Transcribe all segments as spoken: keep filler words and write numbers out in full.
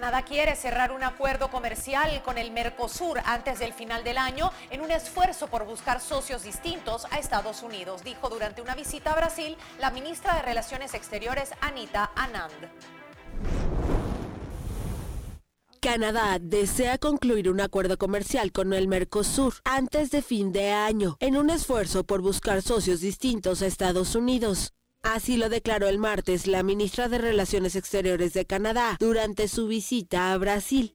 Canadá quiere cerrar un acuerdo comercial con el Mercosur antes del final del año en un esfuerzo por buscar socios distintos a Estados Unidos, dijo durante una visita a Brasil la ministra de Relaciones Exteriores, Anita Anand. Canadá desea concluir un acuerdo comercial con el Mercosur antes de fin de año, en un esfuerzo por buscar socios distintos a Estados Unidos. Así lo declaró el martes la ministra de Relaciones Exteriores de Canadá durante su visita a Brasil.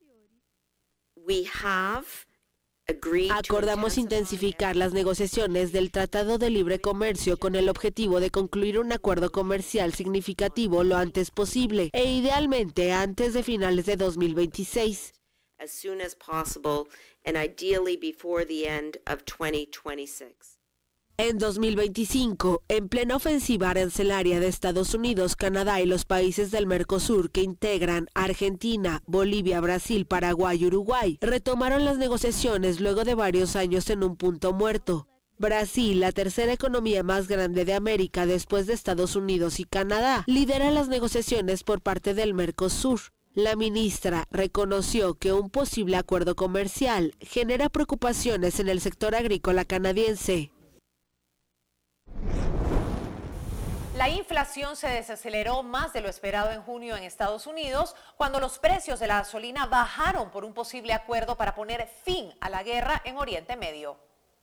Acordamos intensificar las negociaciones del Tratado de Libre Comercio con el objetivo de concluir un acuerdo comercial significativo lo antes posible e idealmente antes de finales de dos mil veintiséis. As soon as possible and ideally before the end of twenty twenty-six. En dos mil veinticinco, en plena ofensiva arancelaria de Estados Unidos, Canadá y los países del Mercosur que integran Argentina, Bolivia, Brasil, Paraguay y Uruguay, retomaron las negociaciones luego de varios años en un punto muerto. Brasil, la tercera economía más grande de América después de Estados Unidos y Canadá, lidera las negociaciones por parte del Mercosur. La ministra reconoció que un posible acuerdo comercial genera preocupaciones en el sector agrícola canadiense. La inflación se desaceleró más de lo esperado en junio en Estados Unidos, cuando los precios de la gasolina bajaron por un posible acuerdo para poner fin a la guerra en Oriente Medio.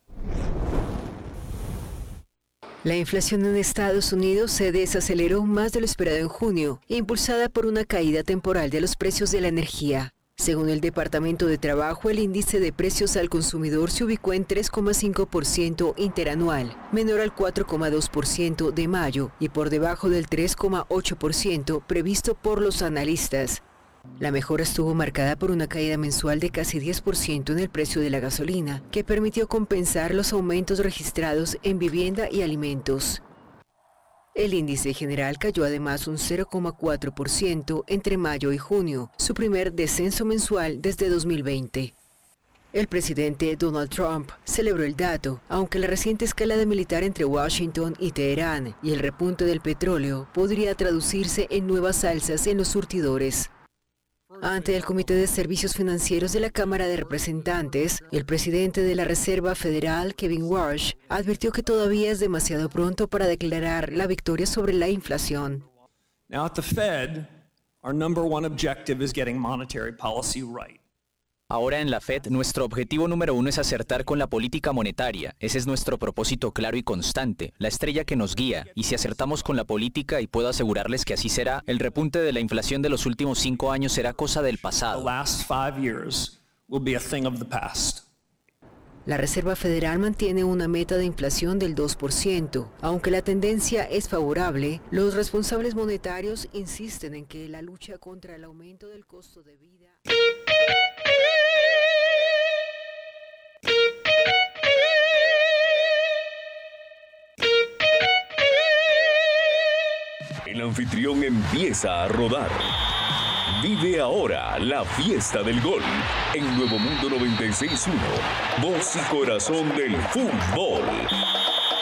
La inflación en Estados Unidos se desaceleró más de lo esperado en junio, impulsada por una caída temporal de los precios de la energía. Según el Departamento de Trabajo, el índice de precios al consumidor se ubicó en tres coma cinco por ciento interanual, menor al cuatro coma dos por ciento de mayo y por debajo del tres coma ocho por ciento previsto por los analistas. La mejora estuvo marcada por una caída mensual de casi diez por ciento en el precio de la gasolina, que permitió compensar los aumentos registrados en vivienda y alimentos. El índice general cayó además un cero coma cuatro por ciento entre mayo y junio, su primer descenso mensual desde dos mil veinte. El presidente Donald Trump celebró el dato, aunque la reciente escalada militar entre Washington y Teherán y el repunte del petróleo podría traducirse en nuevas alzas en los surtidores. Ante el Comité de Servicios Financieros de la Cámara de Representantes, el presidente de la Reserva Federal, Kevin Warsh, advirtió que todavía es demasiado pronto para declarar la victoria sobre la inflación. Now at the Fed, our number one objective is getting monetary policy right. Ahora en la Fed, nuestro objetivo número uno es acertar con la política monetaria. Ese es nuestro propósito claro y constante, la estrella que nos guía. Y si acertamos con la política, y puedo asegurarles que así será, el repunte de la inflación de los últimos cinco años será cosa del pasado. The last five years will be a thing of the past. La Reserva Federal mantiene una meta de inflación del dos por ciento. Aunque la tendencia es favorable, los responsables monetarios insisten en que la lucha contra el aumento del costo de vida... El anfitrión empieza a rodar. Vive ahora la fiesta del gol en Nuevo Mundo noventa y seis punto uno, voz y corazón del fútbol.